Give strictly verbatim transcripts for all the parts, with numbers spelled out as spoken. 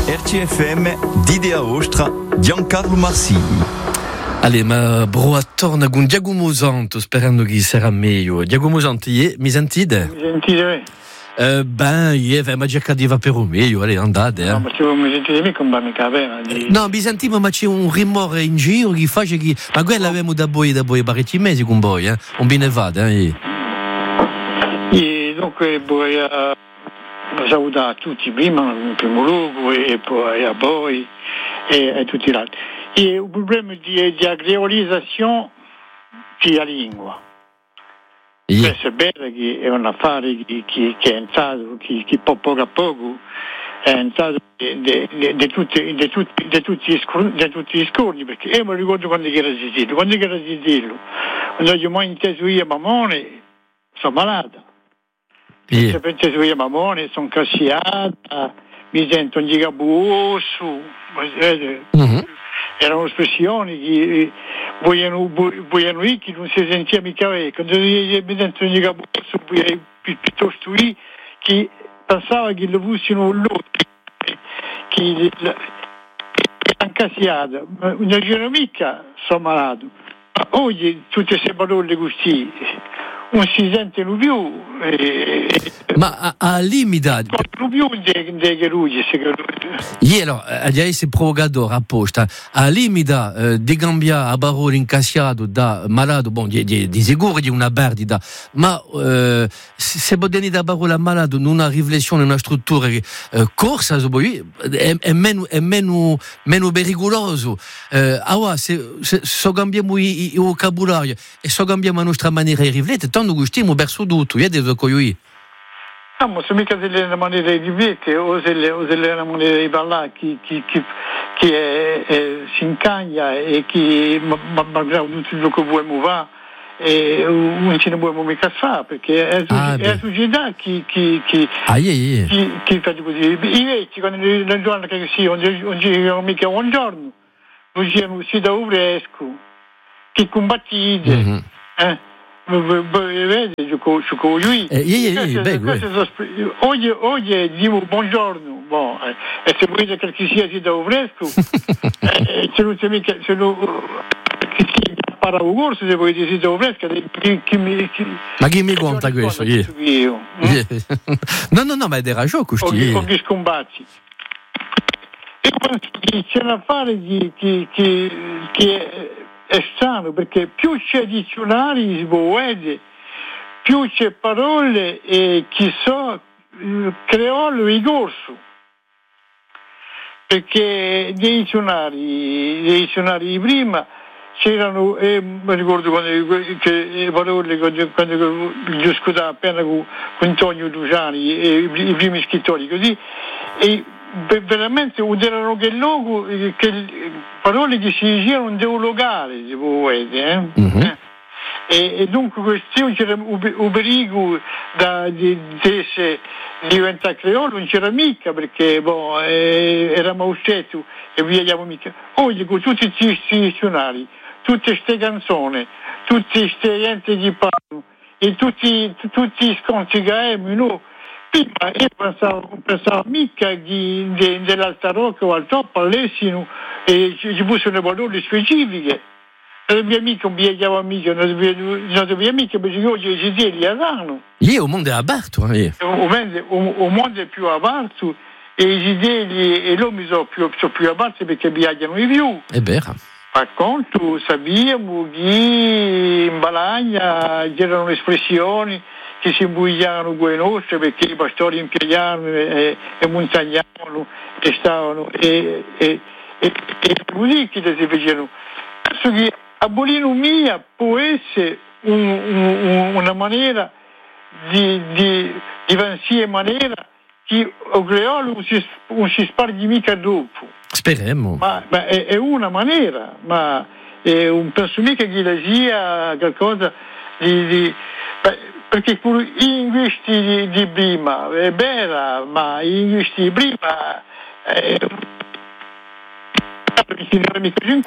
R C F M, Didea Ostra, Giancarlo Marsini. Allez, ma broa torna con Giacomo Santo, sperando che sarà meglio. Giacomo Santo, mi sentite? Mi sentite? Uh, ben, io ma cerca di va per un meglio, allez, andate. Eh. No, ma se voi mi sentite mica non va mica bene. Di... No, mi sentivo, ma c'è un rumore in giro che fa che... Ma quella avevamo da voi, da voi parecchi mesi con voi, eh? Un bene vada, eh? E dunque vorrei uh, salutare tutti prima, in primo luogo, e poi a voi e a tutti gli altri. E il problema di, di agreolizzazione della lingua. Yeah. Questo è bello, che è un affare che, che, che è iniziato, che, che poco a poco è iniziato di tutti gli scorni, perché io mi ricordo quando era Sisillo, quando era Sisillo, quando io mai inteso io mamone, sono malata. Yeah. Se penso io mamone, sono cassiata, mi sento un gigabuoso, Mm-hmm. erano espressioni che vogliono, vogliono io che non si sentiva mica bene. Quando mi sento un gigabuoso, piuttosto io che pensava che lo fossero loro, che erano cassiata, ma non c'era mica, sono malato. Oggi tutte queste parole così non si sentono più. Eh, ma a, a limita non più dei gerugli, ieri agli si provocato apposta a limita eh, di cambia a barone incassato da malato, bon, di, di, di sicuro di una perdita, ma eh, se potete da parola malato in una riflessione, una struttura eh, corsa è, è, meno, è meno, meno pericoloso. Eh, allora, se, se, se cambiamo il vocabolario e se cambiamo la nostra maniera di riflettere, tanto gustiamo verso tutto, io devo cogliere. No, ma se mica delle maniere di vivere o delle maniere di parlare che, che, che, che è, è, si incagna e che malgrado tutto quello che vogliamo fare e non ce ne vogliamo mica fare, perché è, ah, è la società che, che, che, ah, yeah, yeah. che, che fa così. I vecchi quando la giornata che si non dicevano mica buongiorno, non dicevano si da fresco, che combattite, mm-hmm. eh? Vedi, gioco lui. Oggi, oggi dico buongiorno, bon, eh, e se volete che ci sia si da fresco, eh, se non c'è mica, se non che si impara un corso, se volete si da fresco, chi, chi mi, chi, ma chi mi conta questo? Io? Io yeah. No, no, no, ma è del ragione questo. Con gli scombatti. E quando c'è un affare che, che, che, che è è strano, perché più c'è dizionari svede, più c'è parole e chi so creolo e corso, perché dei dizionari dei dizionari di prima c'erano, eh, mi ricordo quando che le parole quando, quando io scusavo appena con, con Antonio Luciani e i, i primi scrittori così, e veramente erano che logo, che parole che si dicevano deologare, se volete, eh? Mm-hmm. eh? E, e dunque questione c'era un pericolo da di, di diventare creolo, non c'era mica, perché boh, eh, eravamo usciti e vediamo mica. Oggi con tutti questi dizionari, tutte queste canzoni, tutte queste gente che parlano e tutti tutti gli sconti che abbiamo, no? Prima io pensavo, pensavo mica che de, dell'Alta Rocca o al top all'essino e ci, ci fossero le parole specifiche. Non dobbiamo mica, non dobbiamo mica, non dobbiamo mica, perché oggi i ziteli hanno. Io, il mondo è aperto. Eh. Il mondo è più aperto e i ziteli e l'uomo sono più, sono più aperti perché viaggiano di più. È vero. Per contro, sappiamo che in Balagna c'erano espressioni che si imbugliavano con le nostre, perché i pastori impiegavano e, e montagnavano e stavano e, e, e, e così che si facevano. Penso che abolino mia può essere un, un, una maniera di, di, di avanzare maniera che il creolo non si, non si sparghi mica dopo. Speriamo. Ma, ma è, è una maniera, ma è un, penso mica che la sia qualcosa di... di perché in questi di, di prima è vera, ma in questi di prima eh, non è mica cinquanta.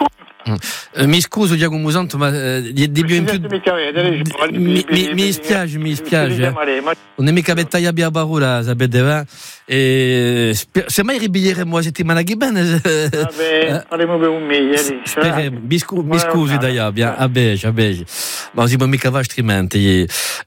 Uh, mi scuso Giacomo Santo, ma uh, di, di più in più mi, mi, mi spiace, mi spiace. Non è mica bettaglia abbia paura, sapete, va? E sper- se mai ribiglieremo la settimana che bene. Vabbè, faremo per un mese. Speriamo. Mi, scu- mi scusi da Iabbia, a bece, a bece. Ma si può mica fare altrimenti.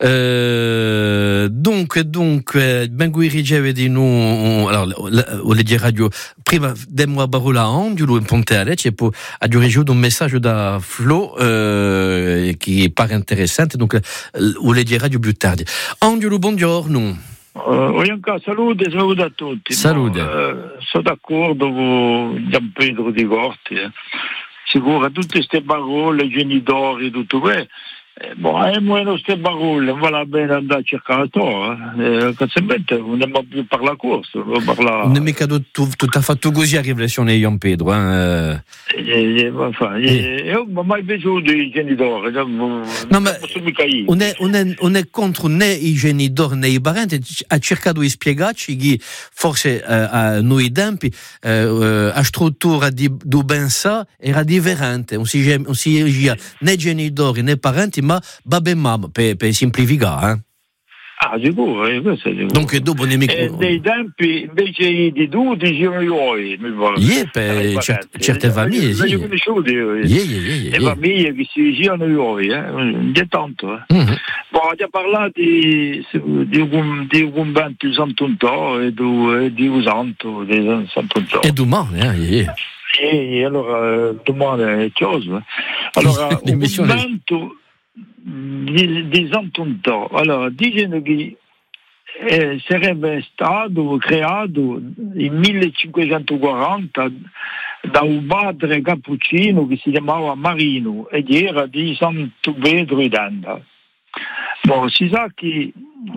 Uh, dunque, dunque, ben qui riceve di noi, allora, o le dire radio, prima demo a Barola Angiolo in Ponte Alecce, e poi a dirigere un messaggio da Flo eh, che pare interessante, donc o le dire radio più tardi. Angiolo, buongiorno. Uh, salute, salute a tutti. Salute. No, uh, sono d'accordo con Gian Pedro di Gorti. Eh. Sicuro, tutte queste parole, i genitori, tutto questo. Eh, boh, è meno queste parole, non va bene andare a cercare eh. Cazzamente non andiamo più per la corsa, parla... Non è mica tutto, tutto fatto così a riflessione di Gian Pedro. Eh. Eh, eh, ma fa, eh, eh. Io non ho mai veduto i genitori, non, no, ma non è, non, è, non è contro né i genitori né i parenti, ha cercato di spiegarci che forse eh, a noi tempi eh, la struttura di Dubensa era differente, non si non si né genitori né parenti, ma babbe e mamma, per, per semplificare. Eh? Ah, sicuro, eh, questo è sicuro. Dunque, dopo ne mi... eh, dei tempi, invece di tu, dicevano i tuoi. Yeah, per cer- certe famiglie, sì. Io conosciuto io. Yeah, yeah, yeah, yeah. Le famiglie che si dicevano i tuoi, eh. Non è tanto, eh. Mm-hmm. Poi abbiamo parlato di, di, un, di un convento di Sant'Untò e di, di un santo di Sant'Untò. E domani, eh, yeah. E allora, domani è cosa. Allora, un convento di, di Sant'Untò, allora, dicono che eh, sarebbe stato creato nel millecinquecentoquaranta da un padre cappuccino che si chiamava Marino ed era di Santo Pedro ed Anda. Bon, si sa che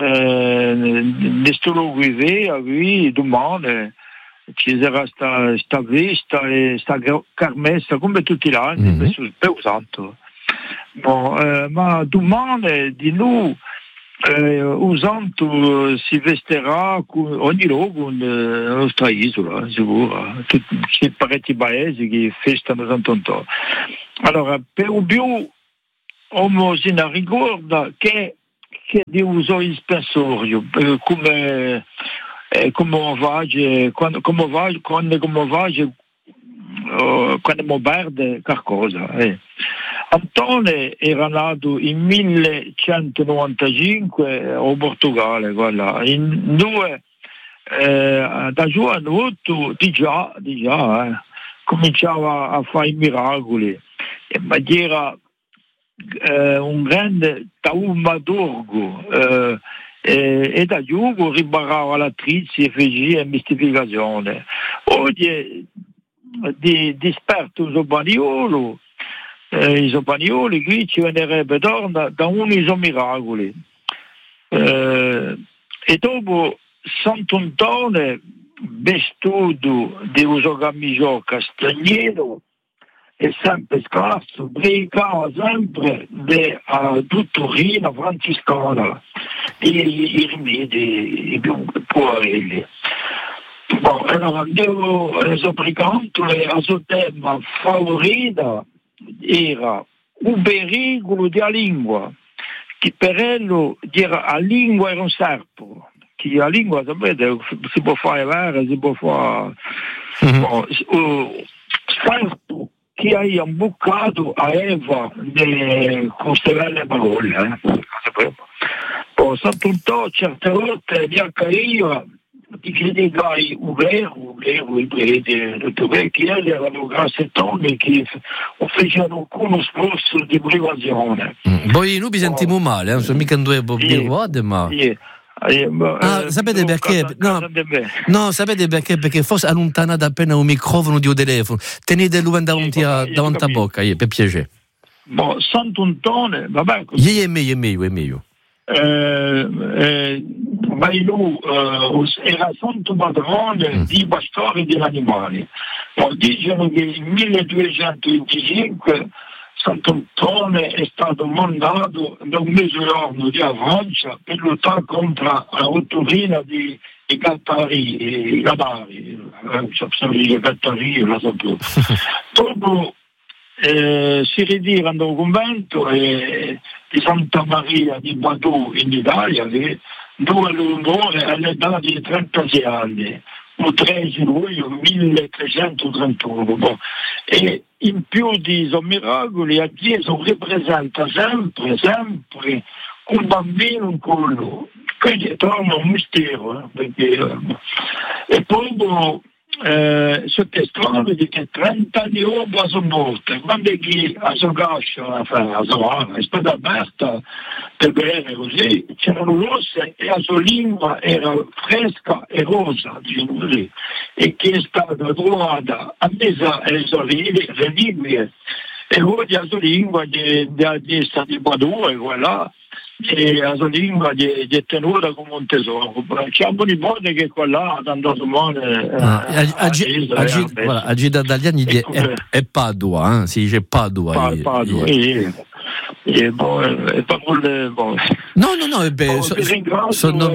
eh, questo luogo qui domani ci sarà sta, sta festa e sta carmessa come tutti gli anni, mm-hmm. sul Peo Santo. Bon, eh, ma domani di noi eh, un santo si vesterà con, ogni luogo nella nostra isola, sicuro. Tutti i parecchi paesi che festano Sant'Antonio. Allora, per più uno se ne ricorda che, che di uso il spensorio, eh, come Eh, come va quando come va quando come va uh, quando mo perde qualcosa eh. Antone era nato nel millecentonovantacinque a Portogallo, guarda, in due eh, da giovane di già, di già eh, cominciava a fare i miracoli, ma era eh, un grande taumaturgo eh, Eh, e da giugo ribarrava l'attrice e fece mistificazione. Oggi di, di esperto in Sobagnolo, eh, i Sobagnoli qui ci venerebbe da, da un iso miracoli. Eh, e dopo Sant'Antone, vestuto di uso camicio castagnero, e sempre scarso, predicava sempre a Dottorina Franciscana i rimedi i più puerili. Bon, allora andiamo sopranto a suo tema favorita era un pericolo della lingua, che per ello era la lingua era un serpo, che la lingua sapete si può fare vera, si può fare mm-hmm. bon, uh, serpo che hai imboccato a Eva con queste belle parole. Eh. Poi Sant'Untò certe volte mi accariva di criticare un vero, un vero, i preti, tutto perché erano grassettoni che facevano uno sforzo di privazione. Mm. Poi noi vi sentiamo oh. male, non sono mica due birvode, ma... Yeah. Ah, eh, sapete perché? No, no, sapete perché? Perché forse allontanate appena un microfono di un telefono, tenete lui davanti a davanti a bocca, yeah, per piacere. Boh, Sant'Antone, vabbè. Yeah, è meglio, è meglio, è meglio. Eh, eh, ma lui eh, era santo padrone mm. di pastori degli animali. No, dicono che nel milleduecentoventicinque Sant'Antone è stato mandato da un mezzogiorno di Francia per lottare contro la rotturina di i Gattari, i Gadari, i Gattari, la so più. Dopo eh, si ritirano un convento e, di Santa Maria di Badù in Italia, che dove l'onore all'età di trentasei anni, il tredici luglio milletrecentotrentuno. Boh. E in più di questi miracoli, la Chiesa rappresenta sempre, sempre un bambino in quello. Quindi trovo un mistero, eh, perché, eh, e poi eh, sotto strano di che trenta anni dopo sono morte, quando chi a sua cascia a fare la sua è stata aperta per bere così, c'erano rosse e la sua lingua era fresca e rosa, diciamo così, e che è stata trovata a mesa alle sue reliquie e oggi la sua lingua è stata di due, quella e la sua lingua è tenuta come un tesoro. C'è un nipote che qua là ha andato male a Gida dagli anni è Padua, si dice Padua. Padua, e parole no no no sono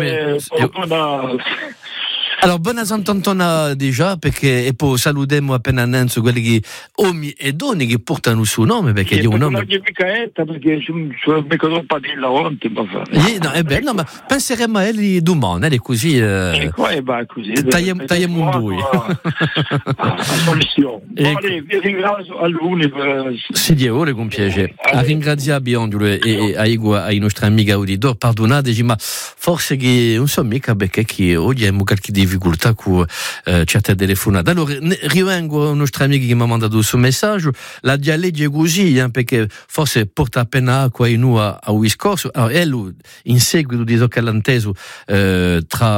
allora, buona Sant'Antona déjà, perché e poi salutiamo appena annuncio quelli che uomini e donne che portano il suo nome, perché è un nome. Non è mica etta, perché sono mica troppo di lavante, ma fa. No, è bello, no, ma penseremo a lei domani, è così. E qua è così. Tagliamo un buio. A soluzione. Vi ringrazio a lui per. Sì, di ore con piacere. A ringraziare Biondolo e ai nostri amici auditori, perdonate, ma forse che non so mica perché che oggi abbiamo qualche difficoltà con eh, certe telefonate. Allora, rivengo a nostro amico che mi ha mandato il suo messaggio, la dialeggia è così, eh, perché forse porta appena acqua in noi a, a un discorso. Allora, lui, in seguito di ciò che l'ha inteso eh,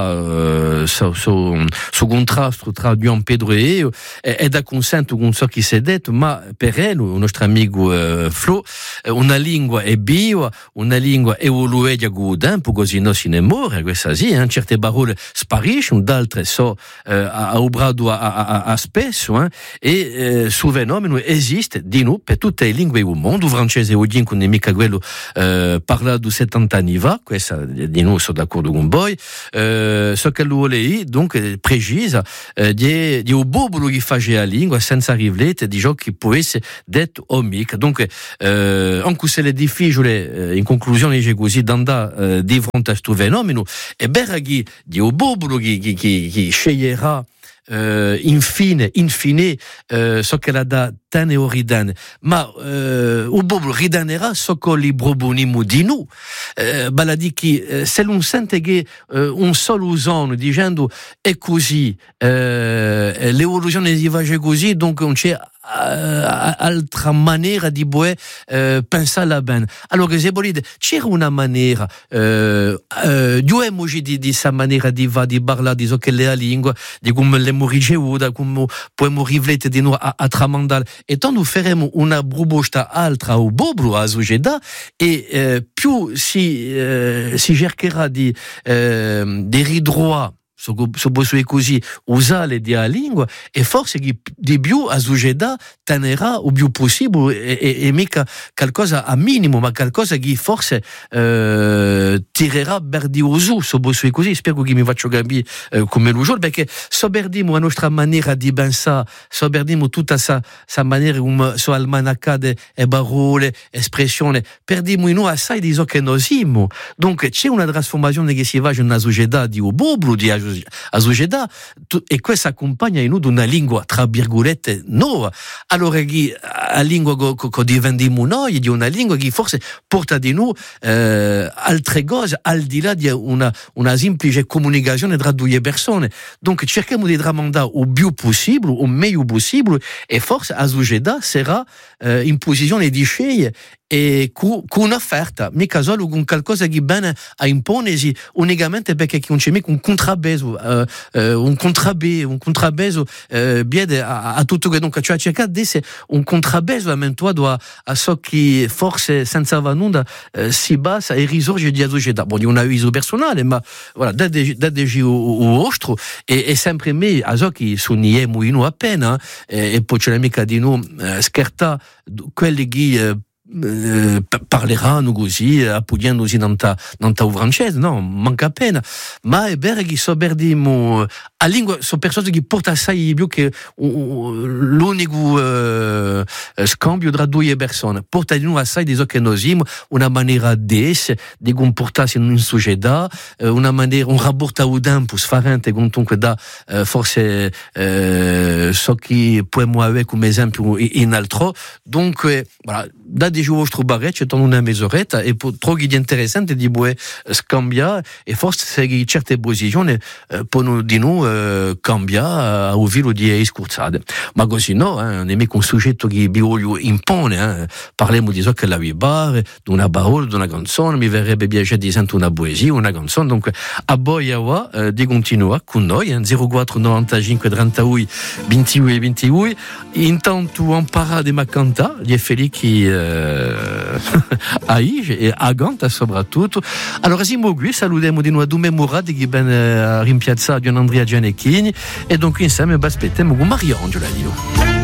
tra eh, su, su, su contrasto tra Gian Pedro e io, è da consento con ciò che si è detto, ma per lui, il nostro amico eh, Flo, una lingua è bio, una lingua evolue con il tempo, così non si ne muore, questo sì, eh, certe parole spariscono, d'altre so eh, a obrado a, a, a spesso eh, e eh, sul fenomeno esiste di noi per tutte le lingue del mondo. Il francese oggi non è mica quello eh, parlato settanta anni fa, questa di noi sono d'accordo con voi, eh, so che lui vuole donc precisa eh, di, di un bobolo che fa la lingua senza riflettere di ciò che può essere detto o mica. Donc eh, anche se è difficile eh, in conclusione dice così d'andare eh, di fronte a questo fenomeno, è vero che di un bobolo che Chi, chi, chi sceglierà uh, infine, infine uh, so che la da tane o ridane, ma uh, o bobo ridanerà so che li broboniamo di noi. Uh, baladi che uh, se non sente che uh, un solo usono dicendo è così, uh, l'evoluzione si fa così, donc non c'è Uh, altra maniera di uh, pensare bene. Allora, se volete, c'era una maniera, uh, uh, due emoji di questa maniera di va di parlare di so che è la lingua, di come l'abbiamo ricevuta, come possiamo riflettere di noi a, a tramandare. E tanto faremo una proposta altra o boblo a società e uh, più si, uh, si cercherà di, uh, di ridroare so posso così usare la lingua e forse di più a società tenerà il più possibile e, e, e mica qualcosa a minimo, ma qualcosa che forse eh, tirerà per di uso, so posso così. Spero che mi faccio capire eh, come lo giuro, perché so perdiamo la nostra maniera di pensare, so perdiamo tutta sa, sa maniera come so almanacate e parole, espressioni, perdiamo in noi assai di ciò che noi siamo. Donc c'è una trasformazione che si va in una società di un boblo, di a società, e questo accompagna in noi una lingua tra virgolette nuova. Allora la lingua che diventiamo noi di una lingua che forse porta di noi eh, altre cose al di là di una, una semplice comunicazione tra due persone. Donc cerchiamo di tramandare il più possibile, il meglio possibile, e forse la società sarà eh, in posizione di scegliere e con un'offerta, mica solo con qualcosa che bene a imponersi unicamente perché non c'è mica un contrabbeso, uh, uh, un contrabbe, un contrabbeso uh, biede a, a tutto che donc cioè cercare di essere un contrabbeso amentuato a, a ciò che forse senza nulla uh, si basa e risorge di società. Bon, di un avviso personale, ma voilà, da degi o ostro e, e sempre me a ciò che sogniamo in noi appena e, e poi c'è l'amica di noi uh, scherta quelli che uh, eh, parleranno così, appoggiandosi dans ta, dans ta francese, no, manca appena. Ma è vero che so perdimo, a lingua, so persone che porta assai più che uh, l'unico uh, scambio tra due persone. Porta di noi assai di ciò che noi siamo, una maniera d'essere, di comportarsi in una società, una maniera, un rapporto a tempo sfarente, comunque da uh, forse uh, so che possiamo avere come esempio in altro. Dunque, voilà, da di giù vostro barretto, c'è una mezz'oretta e trovi di interessante di puoi scambiare e forse se certe posizioni eh, possono di noi eh, cambiare a un filo di scurzate. Ma così no, eh, non è mica un soggetto che vi voglio impone, eh. Parliamo di ciò che la vibare, di una parola, di una canzone, mi verrebbe piacere di sentire una poesia, una canzone, dunque a Boia eh, di continuare con noi, in zero quattro novantacinque trentadue ventidue ventidue. Intanto imparate a cantare, gli felici eh, a Ige e a Ganta soprattutto. Allora siamo qui, salutiamo di nuovo a Dume Murati che ben eh, rimpiazzato di Andrea Gianecchini e dunque insieme aspettiamo con Maria Angela di noi.